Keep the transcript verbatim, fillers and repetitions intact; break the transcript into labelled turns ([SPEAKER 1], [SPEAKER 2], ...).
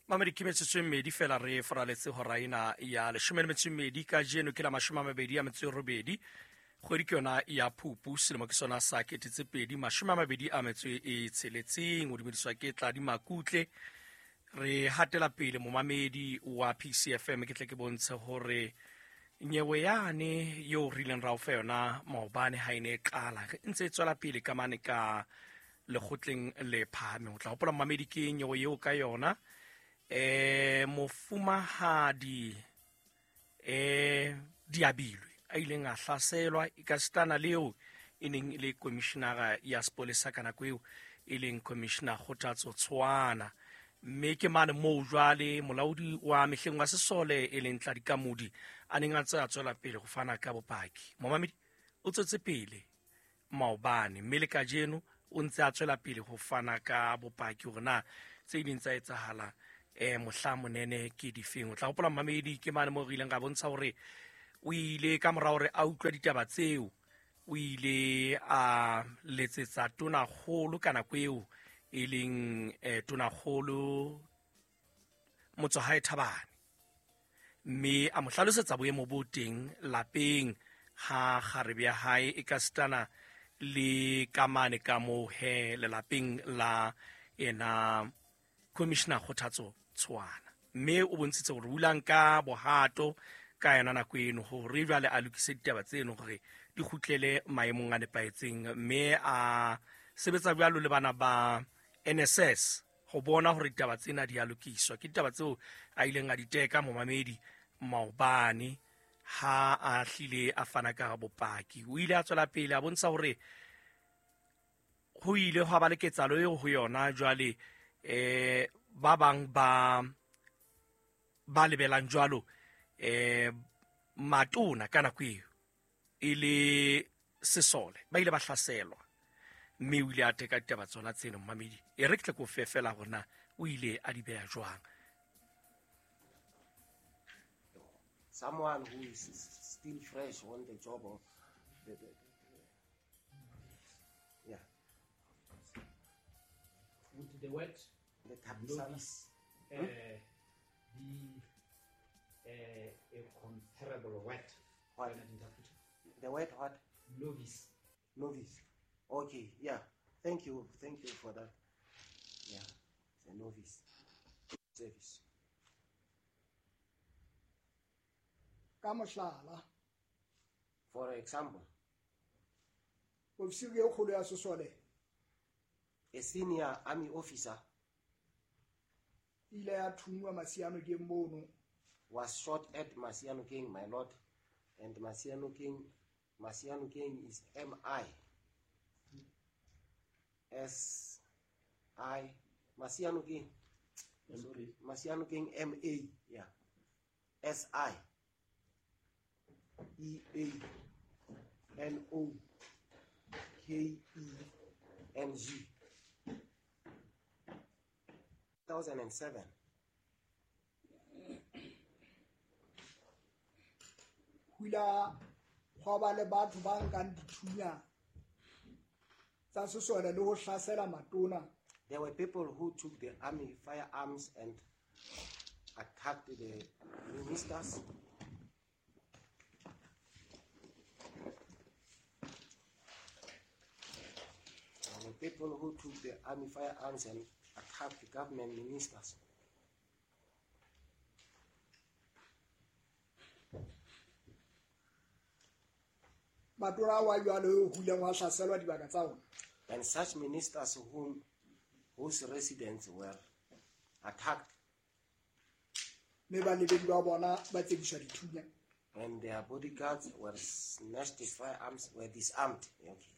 [SPEAKER 1] Mamedi ke metsotso e mmedi fela re foraletse hora ena ya leshome le metso e mmedi ka jeno ke la mashome a mabedi a metso e robedi kgwedi ke yona ya Phupu selemo ke sona sa ketetse pedi mashome a mabedi a metso e tsheletseng o dumediswa ke Tladi Makutle re hatela pele momamedi wa P C F M ke tle ke bontshe hore nyewe yane yo rileng ra o fa yona maobane ha ine qala ntse e tswela pele ka mane ka lekgotleng le phame o tla hopola momamedi ke nyewe eo ka yona eh mofumahadi eh diabilwe a ileng a hlaselwa ikastana leo e neng le commissioner ya sepolesa kana kweo e leng commissioner Kgothatso Tshwana mme ke mane mo jwale molaodi wa mehleng wa sesole e leng Tladi Kamudi a neng a tsa tswela pele go fana ka bopaki momamedi o tsotse pele maobane mme le ka jeno o ntse a tswela pele go fana ka bopaki gore na tse ding tsa etsahala eh mohla monene ke difeng o tla gopola mmamedi ke mane mo re ileng ga bontsha hore o ile ka morao re a utlwa ditaba tseo o ile a letsetsa tona kgolo kana kweo e leng eh, tona kgolo motso hae Thabane mme a mo hlalosetsa boemo bo teng lapeng ha kgarebe ya hae e ka stana le kamane ka mo he le lapeng la ena commissioner Kgothatso Tshwana mme o bontshitse gore ulang ka bohato ka yona nako eno gore jwale a lokise ditaba tseno gore di khutlele maemong a nepaetseng mme a sebetsa jwalo le bana ba N S S go bona gore ditaba tsena di a lokiswa ke ditaba tseo a ileng a diteka momamedi maobane ha a hlile a fana ka bopaki o ile a tswela pele a bontsha gore go ile go ba le ketsalo eo go yona jwale eh ba bang ba ba lebelang jwalo eh matona kana kweo ile sesole ba ile ba hlaselwa mme o ile a teka ditaba tsona tseno mmamedi e re tle go fefela gona o ile a di beya jwang.
[SPEAKER 2] Someone who is still fresh on the job of the, the, the, yeah
[SPEAKER 3] with the word
[SPEAKER 2] the
[SPEAKER 3] novice uh,
[SPEAKER 2] hmm?
[SPEAKER 3] be uh, a comparable word
[SPEAKER 2] What?
[SPEAKER 3] when I interpret
[SPEAKER 2] The word what?
[SPEAKER 3] novice.
[SPEAKER 2] Novice. Okay, yeah. Thank you. Thank you for that. Yeah, it's a novice service.
[SPEAKER 4] Ka mohlala
[SPEAKER 2] For example,
[SPEAKER 4] ofisiri e kgolo ya sesole
[SPEAKER 2] a senior army officer
[SPEAKER 4] ile ya thungwa Masiano ke mono
[SPEAKER 2] was shot at Masiano King, my lord, and Masiano King, Masiano King is M I S I Masiano King. Sorry, Masiano King M A, yeah, S I E A N O K E N G. two thousand seven.
[SPEAKER 4] hula go ba le batho ba nkang dithunya tsa sesole le go hlasela matona.
[SPEAKER 2] There were people who took the army firearms and attacked the ministers. There were people who took the army firearms and attacked the government ministers.
[SPEAKER 4] Matona wa jwalo o huleng wa hlaselwa dibaka tsa ona.
[SPEAKER 2] And such ministers whom whose residents were attacked
[SPEAKER 4] Me ba lebedi ba bona ba tsediswa dithunya.
[SPEAKER 2] and their bodyguards were snatched, firearms were disarmed. Okay.